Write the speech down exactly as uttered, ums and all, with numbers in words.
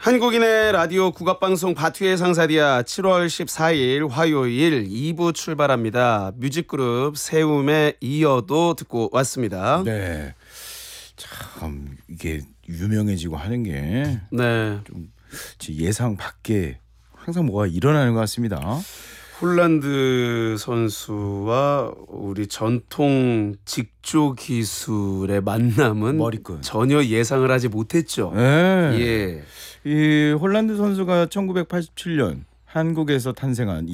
한국인의 라디오 국악방송 바투의 상사리아 칠월 십사일 화요일 이 부 출발합니다. 뮤직그룹 세움의 이어도 듣고 왔습니다. 네, 참 이게 유명해지고 하는 게 네. 좀 예상 밖에 항상 뭐가 일어나는 것 같습니다. 홀란드 선수와 우리 전통 직조 기술의 만남은 머리끈. 전혀 예상을 하지 못했죠. 네. 예. 이 홀란드 선수가 천구백팔십칠 년 한국에서 탄생한